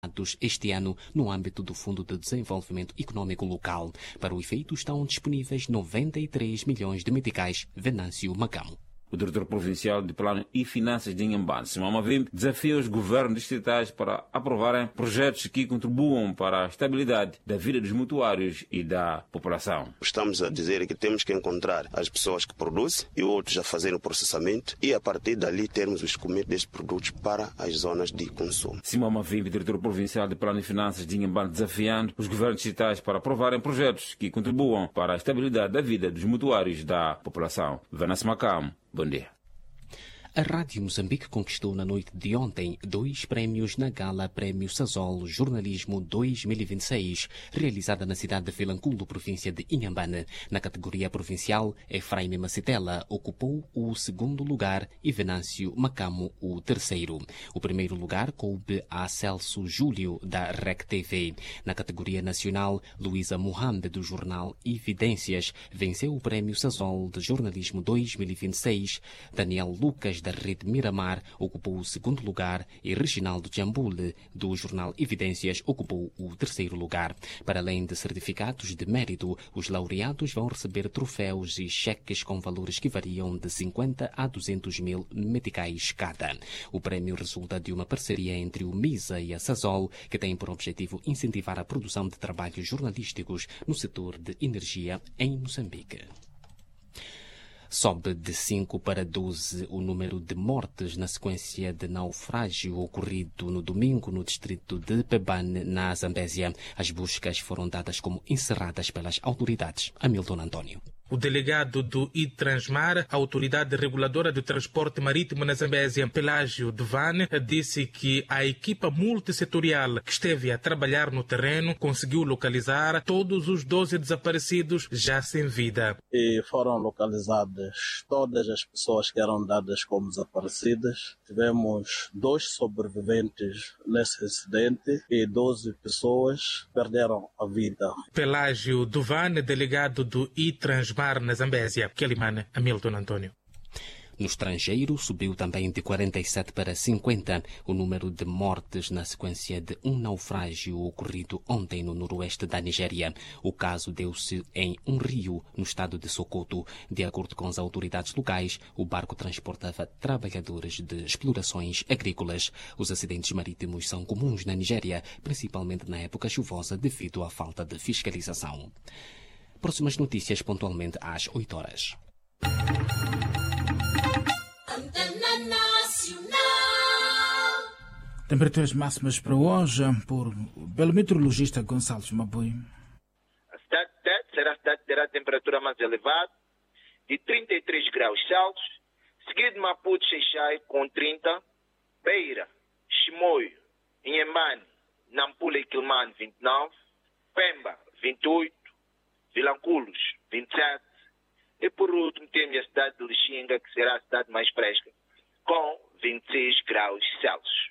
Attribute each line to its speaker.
Speaker 1: este ano no âmbito do Fundo de Desenvolvimento Econômico Local. Para o efeito, estão disponíveis 93 milhões de meticais. Venâncio Macamo.
Speaker 2: O diretor provincial de Plano e Finanças de Inhambane, Simão Vim, desafia os governos distritais para aprovarem projetos que contribuam para a estabilidade da vida dos mutuários e da população.
Speaker 3: Estamos a dizer que temos que encontrar as pessoas que produzem e outros a fazerem o processamento e, a partir dali, termos o escoamento desses produtos para as zonas de consumo.
Speaker 2: Simão Vim, diretor provincial de Plano e Finanças de Inhambane, desafiando os governos distritais para aprovarem projetos que contribuam para a estabilidade da vida dos mutuários da população. Venâncio Macamo. Bom dia.
Speaker 1: A Rádio Moçambique conquistou na noite de ontem 2 prémios na Gala Prémio Sazol Jornalismo 2026, realizada na cidade de Vilanculo, província de Inhambane. Na categoria provincial, Efraime Macitela ocupou o 2º lugar e Venâncio Macamo o 3º. O 1º lugar coube a Celso Júlio, da REC TV. Na categoria nacional, Luísa Mohamed, do jornal Evidências, venceu o Prémio Sazol de Jornalismo 2026. Daniel Lucas, da Rede Miramar, ocupou o 2º lugar e Reginaldo Jambule, do jornal Evidências, ocupou o 3º lugar. Para além de certificados de mérito, os laureados vão receber troféus e cheques com valores que variam de 50 a 200 mil meticais cada. O prémio resulta de uma parceria entre o MISA e a Sazol, que tem por objetivo incentivar a produção de trabalhos jornalísticos no setor de energia em Moçambique. Sobe de 5 para 12 o número de mortes na sequência de naufrágio ocorrido no domingo no distrito de Pebane, na Zambésia. As buscas foram dadas como encerradas pelas autoridades. Hamilton Antônio.
Speaker 4: O delegado do Itransmar, a autoridade reguladora do transporte marítimo na Zambésia, Pelágio Devane, disse que a equipa multissetorial que esteve a trabalhar no terreno conseguiu localizar todos os 12 desaparecidos já sem vida.
Speaker 5: E foram localizadas todas as pessoas que eram dadas como desaparecidas. Tivemos 2 sobreviventes nesse incidente e 12 pessoas perderam a vida.
Speaker 4: Pelágio Devane, delegado do Itransmar na Zambésia. Quelimane, Hamilton Antônio.
Speaker 1: No estrangeiro, subiu também de 47 para 50 o número de mortes na sequência de um naufrágio ocorrido ontem no noroeste da Nigéria. O caso deu-se em um rio, no estado de Sokoto. De acordo com as autoridades locais, o barco transportava trabalhadores de explorações agrícolas. Os acidentes marítimos são comuns na Nigéria, principalmente na época chuvosa, devido à falta de fiscalização. Próximas notícias pontualmente às 8 horas.
Speaker 6: Temperaturas máximas para hoje pelo meteorologista Gonçalves Mabui.
Speaker 7: A cidade de Tete será a cidade que terá a temperatura mais elevada, de 33 graus Celsius, seguido de Maputo Xai com 30, Beira, Chimoio, Inhambane, Nampula e Quilmane 29, Pemba 28, Vilanculos, 27. E por último temos a cidade de Lixinga, que será a cidade mais fresca, com 26 graus Celsius.